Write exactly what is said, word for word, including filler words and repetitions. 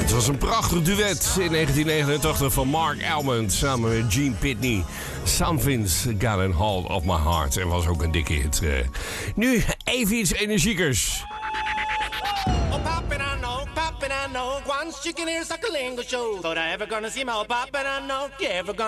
Het was een prachtig duet in negentien negenentachtig van Mark Almond samen met Gene Pitney. Something's Got a Hold of My Heart. En was ook een dikke hit. Uh, nu even iets energiekers. Oh, poppin', I know, poppin', I know. One chicken ears like a lingo show. Thought I ever gonna see my poppin', I know. You ever gonna